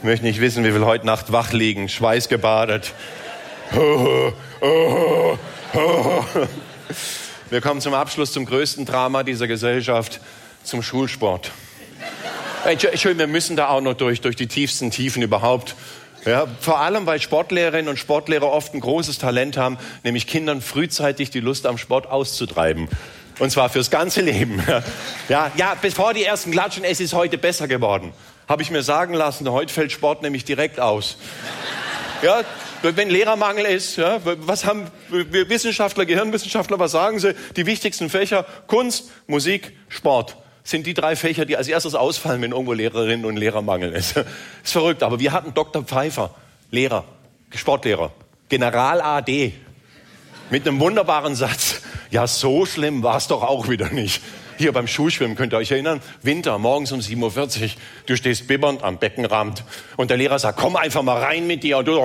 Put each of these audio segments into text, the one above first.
Ich möchte nicht wissen, wie viel heute Nacht wach liegen, schweißgebadet. Wir kommen zum Abschluss zum größten Drama dieser Gesellschaft, zum Schulsport. Entschuldigung, wir müssen da auch noch durch die tiefsten Tiefen überhaupt. Ja, vor allem, weil Sportlehrerinnen und Sportlehrer oft ein großes Talent haben, nämlich Kindern frühzeitig die Lust am Sport auszutreiben. Und zwar fürs ganze Leben. Ja, bevor die ersten klatschen, es ist heute besser geworden. Habe ich mir sagen lassen, heute fällt Sport nämlich direkt aus. Ja, wenn Lehrermangel ist, ja, was haben Wissenschaftler, Gehirnwissenschaftler, was sagen sie? Die wichtigsten Fächer, Kunst, Musik, Sport, sind die 3 Fächer, die als erstes ausfallen, wenn irgendwo Lehrerinnen und Lehrermangel ist. Ist verrückt, aber wir hatten Dr. Pfeiffer, Lehrer, Sportlehrer, General AD, mit einem wunderbaren Satz. Ja, so schlimm war es doch auch wieder nicht. Hier beim Schulschwimmen, könnt ihr euch erinnern? Winter, morgens um 7:40 Uhr. Du stehst bibbernd am Beckenrand. Und der Lehrer sagt, komm einfach mal rein mit dir. Und du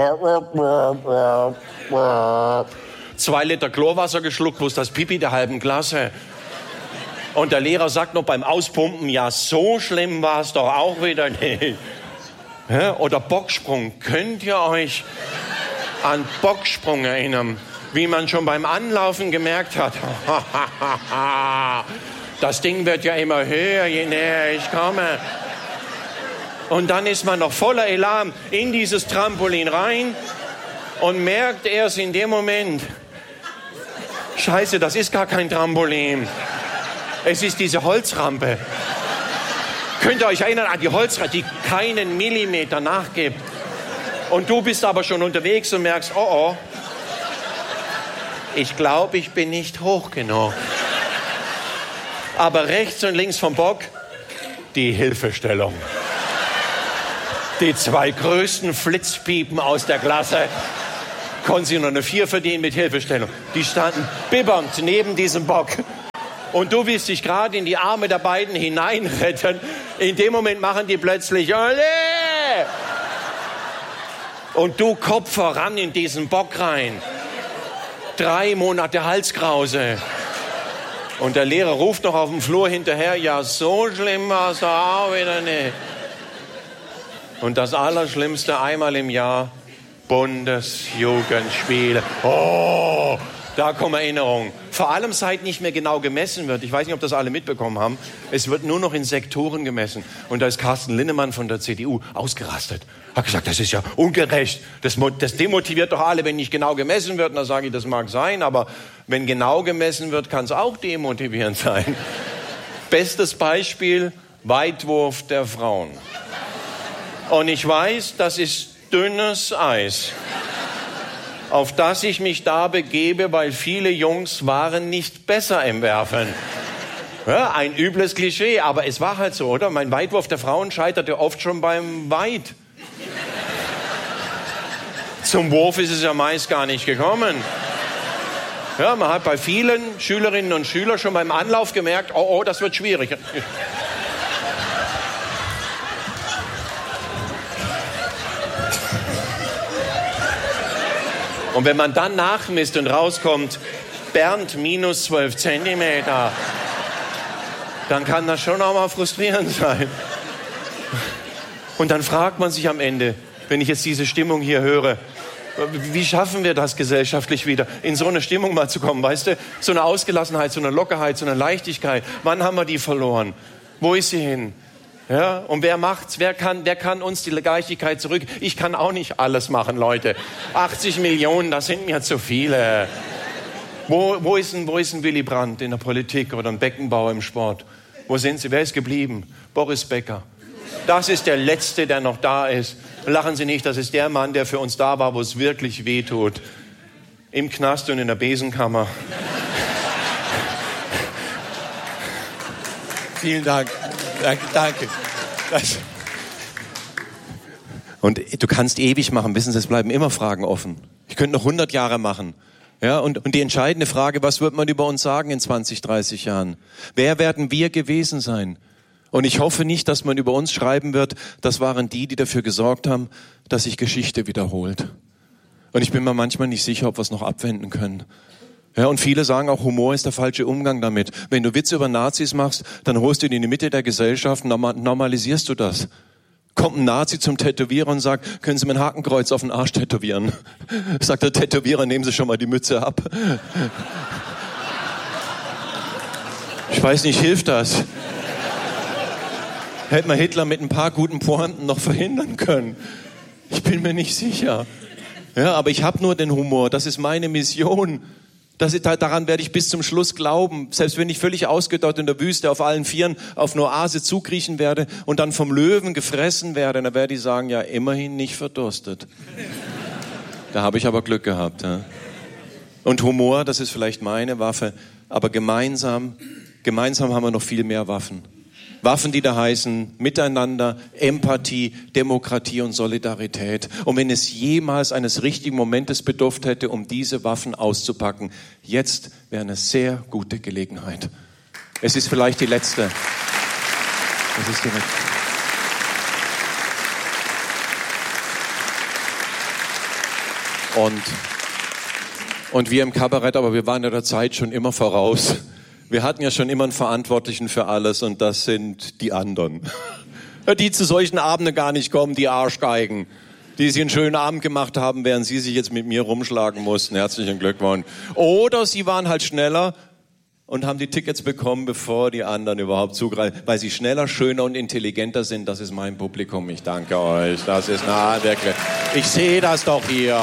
2 Liter Chlorwasser geschluckt, bloß das Pipi der halben Klasse. Und der Lehrer sagt noch beim Auspumpen, ja, so schlimm war es doch auch wieder nicht. Ja, oder Bocksprung. Könnt ihr euch an Bocksprung erinnern? Wie man schon beim Anlaufen gemerkt hat. Das Ding wird ja immer höher, je näher ich komme. Und dann ist man noch voller Elan in dieses Trampolin rein und merkt erst in dem Moment, Scheiße, das ist gar kein Trampolin. Es ist diese Holzrampe. Könnt ihr euch erinnern an die Holzrampe, die keinen Millimeter nachgibt? Und du bist aber schon unterwegs und merkst, oh, ich glaube, ich bin nicht hoch genug. Aber rechts und links vom Bock die Hilfestellung. Die 2 größten Flitzpiepen aus der Klasse konnten sie nur eine 4 verdienen mit Hilfestellung. Die standen bibbernd neben diesem Bock. Und du willst dich gerade in die Arme der beiden hineinretten. In dem Moment machen die plötzlich Ole! Und du Kopf voran in diesen Bock rein. 3 Monate Halskrause. Und der Lehrer ruft noch auf dem Flur hinterher, ja, so schlimm war es doch auch wieder nicht. Und das Allerschlimmste, einmal im Jahr, Bundesjugendspiele. Oh, da kommen Erinnerungen. Vor allem, seit nicht mehr genau gemessen wird. Ich weiß nicht, ob das alle mitbekommen haben. Es wird nur noch in Sektoren gemessen. Und da ist Carsten Linnemann von der CDU ausgerastet. Hat gesagt, das ist ja ungerecht. Das demotiviert doch alle, wenn nicht genau gemessen wird. Und da sage ich, das mag sein, aber wenn genau gemessen wird, kann es auch demotivierend sein. Bestes Beispiel, Weitwurf der Frauen. Und ich weiß, das ist dünnes Eis, auf das ich mich da begebe, weil viele Jungs waren nicht besser im Werfen. Ja, ein übles Klischee, aber es war halt so, oder? Mein Weitwurf der Frauen scheiterte oft schon beim Weit. Zum Wurf ist es ja meist gar nicht gekommen. Ja, man hat bei vielen Schülerinnen und Schülern schon beim Anlauf gemerkt, oh, das wird schwierig. Und wenn man dann nachmisst und rauskommt, Bernd minus 12 Zentimeter, dann kann das schon auch mal frustrierend sein. Und dann fragt man sich am Ende, wenn ich jetzt diese Stimmung hier höre, wie schaffen wir das gesellschaftlich wieder, in so eine Stimmung mal zu kommen, weißt du? So eine Ausgelassenheit, so eine Lockerheit, so eine Leichtigkeit. Wann haben wir die verloren? Wo ist sie hin? Ja, und wer macht's? Wer kann uns die Leichtigkeit zurück? Ich kann auch nicht alles machen, Leute. 80 Millionen, das sind mir zu viele. Wo ist ein Willy Brandt in der Politik oder ein Beckenbauer im Sport? Wo sind sie? Wer ist geblieben? Boris Becker. Das ist der Letzte, der noch da ist. Lachen Sie nicht, das ist der Mann, der für uns da war, wo es wirklich weh tut. Im Knast und in der Besenkammer. Vielen Dank. Danke. Und du kannst ewig machen, wissen Sie, es bleiben immer Fragen offen. Ich könnte noch 100 Jahre machen. Ja, und die entscheidende Frage, was wird man über uns sagen in 20, 30 Jahren? Wer werden wir gewesen sein? Und ich hoffe nicht, dass man über uns schreiben wird, das waren die dafür gesorgt haben, dass sich Geschichte wiederholt. Und ich bin mir manchmal nicht sicher, ob wir es noch abwenden können. Ja, und viele sagen auch, Humor ist der falsche Umgang damit. Wenn du Witze über Nazis machst, dann holst du ihn in die Mitte der Gesellschaft und normalisierst du das. Kommt ein Nazi zum Tätowierer und sagt, können Sie mir ein Hakenkreuz auf den Arsch tätowieren? Sagt der Tätowierer, nehmen Sie schon mal die Mütze ab. Ich weiß nicht, hilft das? Hätte man Hitler mit ein paar guten Pointen noch verhindern können? Ich bin mir nicht sicher. Ja, aber ich habe nur den Humor. Das ist meine Mission. Daran werde ich bis zum Schluss glauben. Selbst wenn ich völlig ausgedörrt in der Wüste auf allen Vieren auf eine Oase zukriechen werde und dann vom Löwen gefressen werde, dann werde ich sagen, ja, immerhin nicht verdurstet. Da habe ich aber Glück gehabt. Ja. Und Humor, das ist vielleicht meine Waffe, aber gemeinsam haben wir noch viel mehr Waffen. Waffen, die da heißen Miteinander, Empathie, Demokratie und Solidarität. Und wenn es jemals eines richtigen Momentes bedurft hätte, um diese Waffen auszupacken, jetzt wäre eine sehr gute Gelegenheit. Es ist vielleicht die letzte. Es ist die letzte. Und wir im Kabarett, aber wir waren ja der Zeit schon immer voraus. Wir hatten ja schon immer einen Verantwortlichen für alles und das sind die anderen. Die zu solchen Abenden gar nicht kommen, die Arschgeigen, die sich einen schönen Abend gemacht haben, während sie sich jetzt mit mir rumschlagen mussten. Herzlichen Glückwunsch. Oder sie waren halt schneller und haben die Tickets bekommen, bevor die anderen überhaupt zugreifen, weil sie schneller, schöner und intelligenter sind. Das ist mein Publikum. Ich danke euch. Das ist wirklich. Ich sehe das doch hier.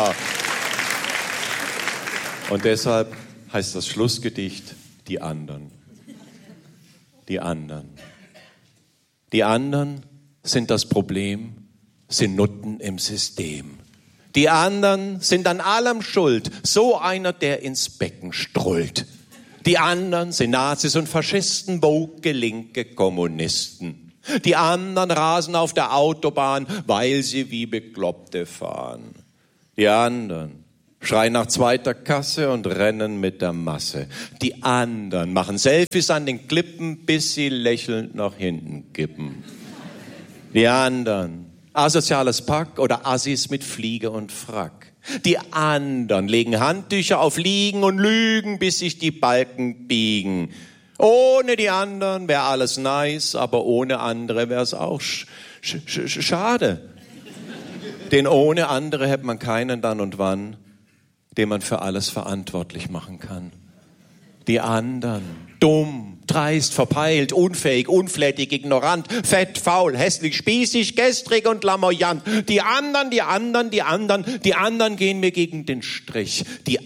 Und deshalb heißt das Schlussgedicht Die anderen. Die anderen. Die anderen sind das Problem, sind Nutten im System. Die anderen sind an allem schuld, so einer, der ins Becken strollt. Die anderen sind Nazis und Faschisten, woke linke Kommunisten. Die anderen rasen auf der Autobahn, weil sie wie Bekloppte fahren. Die anderen schreien nach zweiter Kasse und rennen mit der Masse. Die anderen machen Selfies an den Klippen, bis sie lächelnd nach hinten kippen. Die anderen, asoziales Pack oder Assis mit Fliege und Frack. Die anderen legen Handtücher auf Liegen und lügen, bis sich die Balken biegen. Ohne die anderen wäre alles nice, aber ohne andere wäre es auch schade. Denn ohne andere hätte man keinen dann und wann, den man für alles verantwortlich machen kann. Die anderen, dumm, dreist, verpeilt, unfähig, unflätig, ignorant, fett, faul, hässlich, spießig, gestrig und lamoyant. Die anderen gehen mir gegen den Strich. Die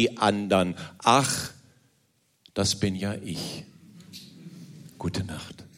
anderen. Ach, das bin ja ich. Gute Nacht.